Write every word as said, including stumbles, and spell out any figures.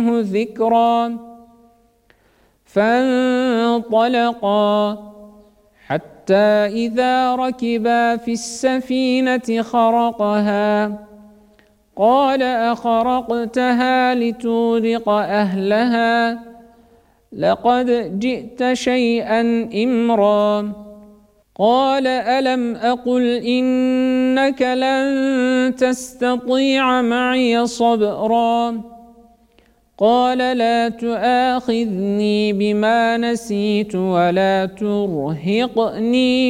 ذكرا فانطلقا حتى إذا ركبا في السفينة خرقها قال أخرقتها لتغرق أهلها لقد جئت شيئا إمرا قال ألم أقل إنك لن تستطيع معي صبرا قال لا تؤاخذني بما نسيت ولا ترهقني